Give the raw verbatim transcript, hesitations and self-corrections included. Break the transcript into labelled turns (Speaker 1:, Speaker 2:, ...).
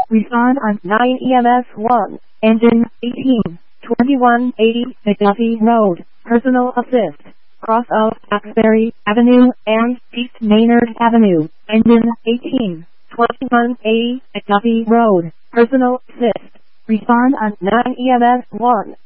Speaker 1: Respond on nine E M S one. Engine eighteen twenty-one eighty McDuffie Road. Personal assist. Cross of Axbury Avenue and East Maynard Avenue. Engine eighteen twenty-one eighty McDuffie Road. Personal assist. Respond on nine E M S one.